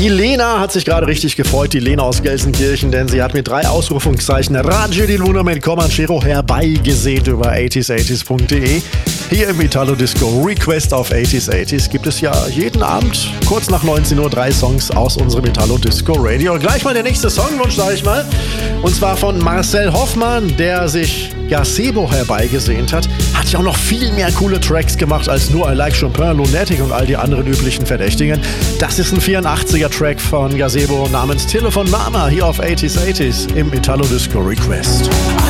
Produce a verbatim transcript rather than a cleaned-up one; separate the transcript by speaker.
Speaker 1: Die Lena hat sich gerade richtig gefreut, die Lena aus Gelsenkirchen, denn sie hat mit drei Ausrufungszeichen Raggi di Luna mit Comanchero herbeigesehnt über achtzig achtzig punkt de. Hier im Italo Disco Request auf achtzig achtzig gibt es ja jeden Abend kurz nach neunzehn Uhr drei Songs aus unserem Italo Disco Radio. Gleich mal der nächste Songwunsch, sag ich mal. Und zwar von Marcel Hoffmann, der sich Gazebo herbeigesehnt hat. Hat ja auch noch viel mehr coole Tracks gemacht als nur I Like Chopin, Lunatic und all die anderen üblichen Verdächtigen. Das ist ein vierundachtziger Track von Gazebo namens Telefon Mama hier auf achtzig achtzig im Italo Disco Request.